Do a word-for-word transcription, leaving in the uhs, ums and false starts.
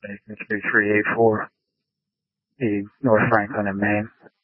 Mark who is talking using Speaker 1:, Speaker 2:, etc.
Speaker 1: three three eight four, the North Franklin in Maine.